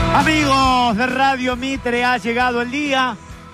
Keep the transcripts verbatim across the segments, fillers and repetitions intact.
Amigos de Radio Mitre, ha llegado el día,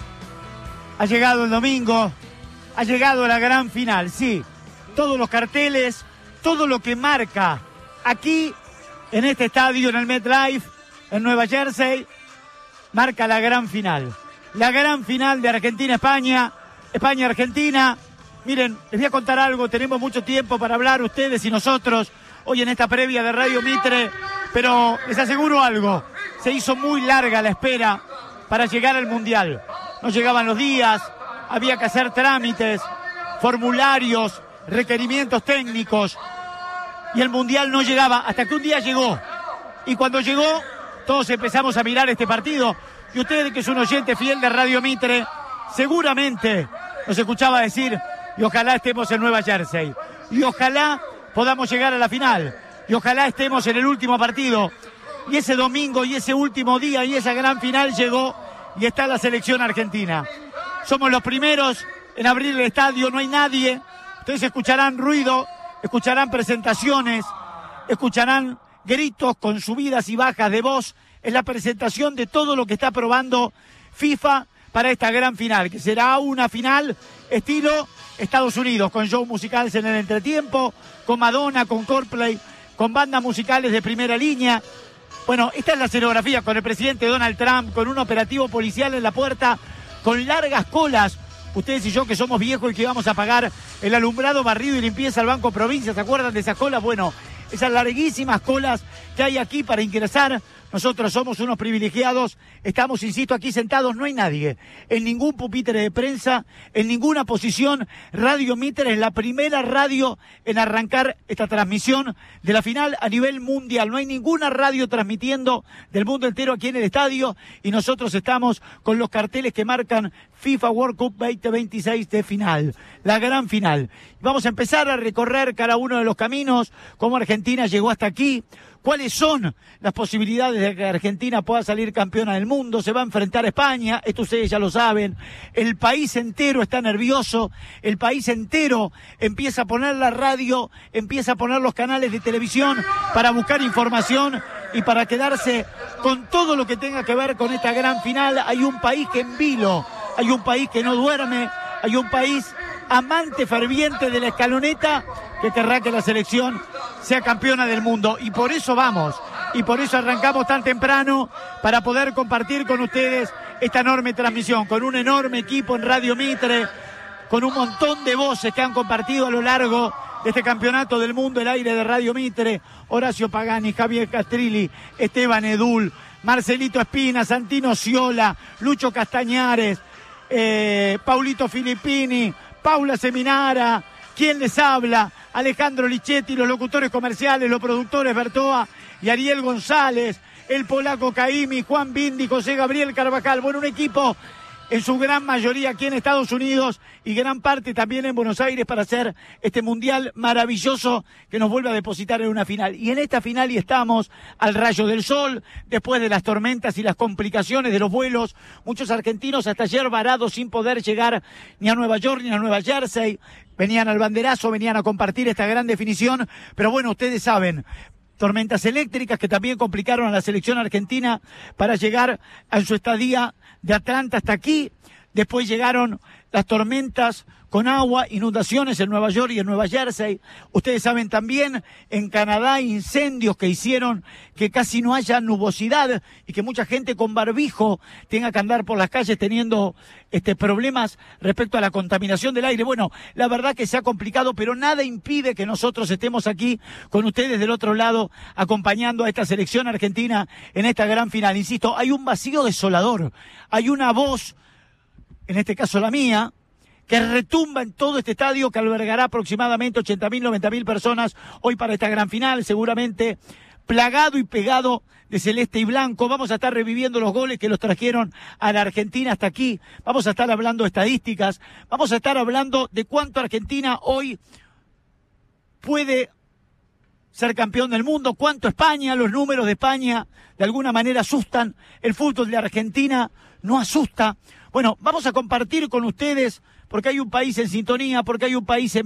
ha llegado el domingo, ha llegado la gran final, sí. Todos los carteles, todo lo que marca aquí, en este estadio, en el MetLife, en Nueva Jersey, marca la gran final. La gran final de Argentina-España, España-Argentina. Miren, les voy a contar algo, tenemos mucho tiempo para hablar ustedes y nosotros hoy en esta previa de Radio Mitre, pero les aseguro algo, se hizo muy larga la espera para llegar al Mundial. No llegaban los días, había que hacer trámites, formularios, requerimientos técnicos, y el Mundial no llegaba hasta que un día llegó. Y cuando llegó, todos empezamos a mirar este partido, y usted, que es un oyente fiel de Radio Mitre, seguramente nos escuchaba decir, y ojalá estemos en Nueva Jersey, y ojalá podamos llegar a la final, y ojalá estemos en el último partido. Y ese domingo, y ese último día, y esa gran final llegó, y está la selección argentina. Somos los primeros en abrir el estadio, no hay nadie. Ustedes escucharán ruido, escucharán presentaciones, escucharán gritos con subidas y bajas de voz. Es la presentación de todo lo que está probando FIFA para esta gran final, que será una final estilo Estados Unidos, con shows musicales en el entretiempo, con Madonna, con Coldplay, con bandas musicales de primera línea. Bueno, esta es la escenografía, con el presidente Donald Trump, con un operativo policial en la puerta, con largas colas. Ustedes y yo, que somos viejos y que vamos a pagar el alumbrado, barrido y limpieza al Banco Provincia, ¿se acuerdan de esas colas? Bueno, esas larguísimas colas que hay aquí para ingresar. Nosotros somos unos privilegiados, estamos, insisto, aquí sentados, no hay nadie, en ningún pupitre de prensa, en ninguna posición. Radio Mitre es la primera radio en arrancar esta transmisión de la final a nivel mundial. No hay ninguna radio transmitiendo del mundo entero aquí en el estadio, y nosotros estamos con los carteles que marcan FIFA World Cup veinte veintiséis de final, la gran final. Vamos a empezar a recorrer cada uno de los caminos, cómo Argentina llegó hasta aquí, cuáles son las posibilidades de que Argentina pueda salir campeona del mundo. Se va a enfrentar a España, esto ustedes ya lo saben. El país entero está nervioso, el país entero empieza a poner la radio, empieza a poner los canales de televisión para buscar información y para quedarse con todo lo que tenga que ver con esta gran final. Hay un país que en vilo, hay un país que no duerme, hay un país amante ferviente de la escaloneta que querrá que la selección sea campeona del mundo, y por eso vamos, y por eso arrancamos tan temprano, para poder compartir con ustedes esta enorme transmisión, con un enorme equipo en Radio Mitre, con un montón de voces que han compartido a lo largo de este campeonato del mundo el aire de Radio Mitre: Horacio Pagani, Javier Castrilli, Esteban Edul, Marcelito Espina, Santino Ciola, Lucho Castañares, eh, Paulito Filippini, Paula Seminara, ¿quién les habla? Alejandro Lichetti, los locutores comerciales, los productores Bertoa y Ariel González, el polaco Caimi, Juan Bindi, José Gabriel Carvajal. Bueno, un equipo en su gran mayoría aquí en Estados Unidos y gran parte también en Buenos Aires para hacer este mundial maravilloso que nos vuelve a depositar en una final. Y en esta final y estamos al rayo del sol, después de las tormentas y las complicaciones de los vuelos. Muchos argentinos hasta ayer varados sin poder llegar ni a Nueva York ni a Nueva Jersey. Venían al banderazo, venían a compartir esta gran definición. Pero bueno, ustedes saben, tormentas eléctricas que también complicaron a la selección argentina para llegar a su estadía de Atlanta hasta aquí. Después llegaron las tormentas con agua, inundaciones en Nueva York y en Nueva Jersey. Ustedes saben también, en Canadá, incendios que hicieron que casi no haya nubosidad y que mucha gente con barbijo tenga que andar por las calles teniendo este, problemas respecto a la contaminación del aire. Bueno, la verdad que se ha complicado, pero nada impide que nosotros estemos aquí con ustedes del otro lado, acompañando a esta selección argentina en esta gran final. Insisto, hay un vacío desolador, hay una voz, en este caso la mía, que retumba en todo este estadio, que albergará aproximadamente ochenta mil, noventa mil personas hoy para esta gran final, seguramente plagado y pegado de celeste y blanco. Vamos a estar reviviendo los goles que los trajeron a la Argentina hasta aquí. Vamos a estar hablando de estadísticas, vamos a estar hablando de cuánto Argentina hoy puede ser campeón del mundo, cuánto España, los números de España de alguna manera asustan, el fútbol de Argentina no asusta. Bueno, vamos a compartir con ustedes, porque hay un país en sintonía, porque hay un país en